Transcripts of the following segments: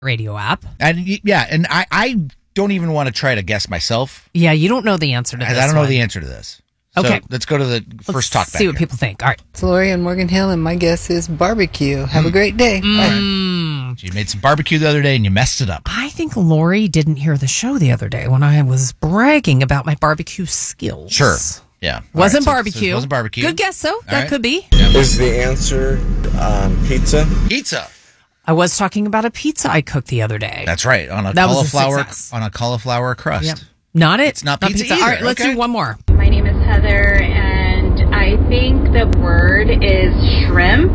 Radio app. And I don't even want to try to guess myself. Yeah, you don't know the answer to this. I don't know the answer to this. Okay. So let's go to the first talk back. See what people think. All right. It's Lori in Morgan Hill, and my guess is barbecue. Have a great day. Bye. You made some barbecue the other day and you messed it up. I think Lori didn't hear the show the other day when I was bragging about my barbecue skills. Sure. Yeah. Wasn't All right, barbecue. so it wasn't barbecue. Good guess, though. That right. could be. Is the answer pizza? Pizza. I was talking about a pizza I cooked the other day. That's right. On a That was a cauliflower crust. Yep. Not it. It's not pizza either. All right, let's Okay. do one more. My name is Heather, and I think the word is shrimp.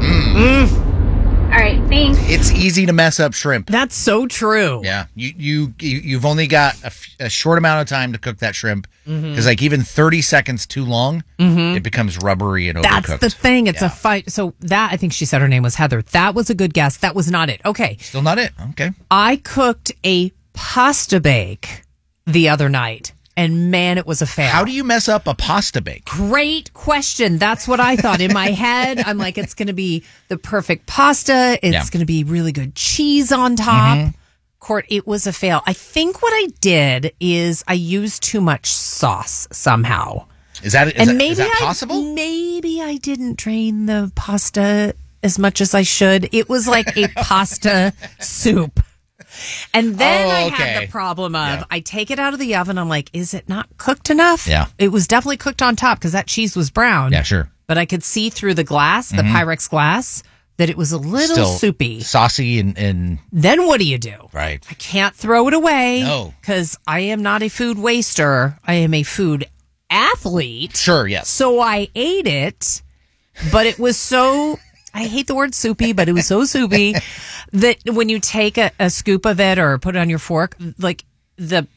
All right, thanks. It's easy to mess up shrimp. That's so true. Yeah, you've only got a short amount of time to cook that shrimp because like even 30 seconds too long, it becomes rubbery and overcooked. That's the thing. It's a fight. So that, I think she said her name was Heather. That was a good guess. That was not it. Okay. Still not it. Okay. I cooked a pasta bake the other night, and man, it was a fail. How do you mess up a pasta bake? Great question. That's what I thought in my head. I'm like, it's going to be the perfect pasta. It's going to be really good cheese on top. Court, it was a fail. I think what I did is I used too much sauce somehow. Is that possible? Maybe I didn't drain the pasta as much as I should. It was like a pasta soup. And then I had the problem of I take it out of the oven. I'm like, is it not cooked enough? Yeah. It was definitely cooked on top because that cheese was brown. Yeah, sure. But I could see through the glass, the Pyrex glass, that it was a little soupy. Saucy and Then what do you do? Right. I can't throw it away. No. Because I am not a food waster. I am a food athlete. Sure, yes. So I ate it, but it was so... I hate the word soupy, but it was so soupy that when you take a scoop of it or put it on your fork, like the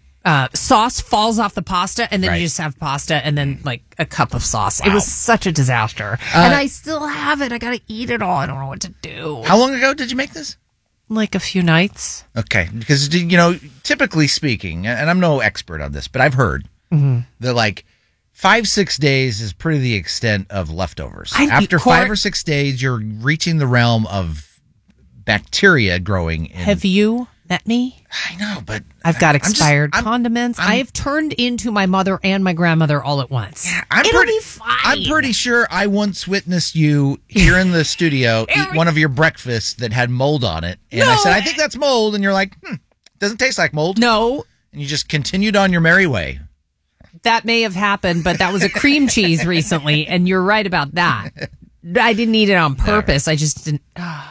sauce falls off the pasta, and then you just have pasta and then like a cup of sauce. Wow. It was such a disaster, and I still have it. I got to eat it all. I don't know what to do. How long ago did you make this? Like a few nights. Okay, because typically speaking, and I'm no expert on this, but I've heard that like 5-6 days is pretty the extent of leftovers. After 5 or 6 days, you're reaching the realm of bacteria growing. Have you met me? I know, but I've got expired condiments. I have turned into my mother and my grandmother all at once. Yeah, It'll be fine. I'm pretty sure I once witnessed you here in the studio eat one of your breakfasts that had mold on it. And I said, I think that's mold. And you're like, doesn't taste like mold. No. And you just continued on your merry way. That may have happened, but that was a cream cheese recently, and you're right about that. I didn't eat it on purpose. I just didn't.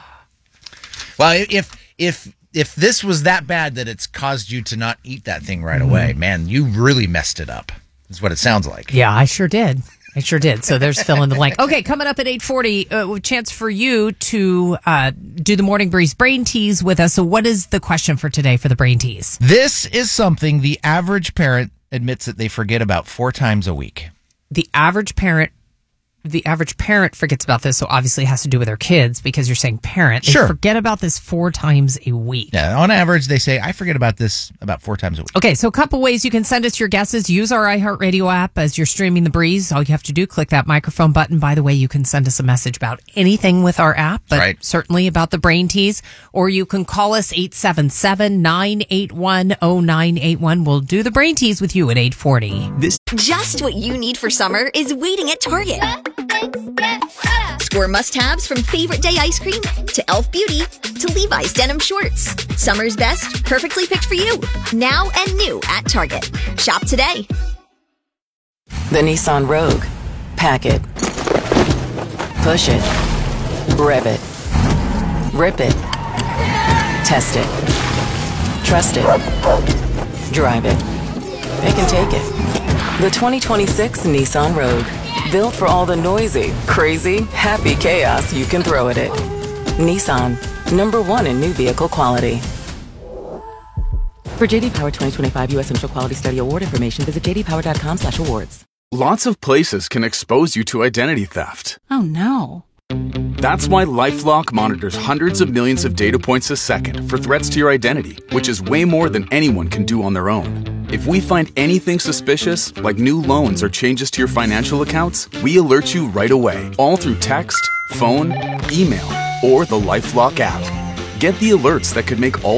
Well, if this was that bad that it's caused you to not eat that thing right away, man, you really messed it up. That's what it sounds like. Yeah, I sure did. So there's fill in the blank. Okay, coming up at 8:40, chance for you to do the Morning Breeze Brain Tease with us. So what is the question for today for the Brain Tease? This is something the average parent admits that they forget about 4 times a week. The average parent forgets about this, so obviously it has to do with their kids because you're saying parent. They forget about this 4 times a week. Yeah, on average, they say, I forget about this about 4 times a week. Okay, so a couple ways you can send us your guesses. Use our iHeartRadio app as you're streaming the breeze. All you have to do, click that microphone button. By the way, you can send us a message about anything with our app, but certainly about the Brain Tease. Or you can call us 877-981-0981. We'll do the Brain Tease with you at 8:40. Just what you need for summer is waiting at Target. Score must-haves from favorite day ice cream to Elf Beauty to Levi's denim shorts. Summer's best, perfectly picked for you. Now and new at Target. Shop today. The Nissan Rogue. Pack it. Push it. Rev it. Rip it. Test it. Trust it. Drive it. They can take it. The 2026 Nissan Rogue. Built for all the noisy, crazy, happy chaos you can throw at it. Nissan, #1 in new vehicle quality. For JD Power 2025 U.S. Initial Quality Study Award information, visit jdpower.com/awards. Lots of places can expose you to identity theft. Oh no. That's why LifeLock monitors hundreds of millions of data points a second for threats to your identity, which is way more than anyone can do on their own. If we find anything suspicious, like new loans or changes to your financial accounts, we alert you right away, all through text, phone, email, or the LifeLock app. Get the alerts that could make all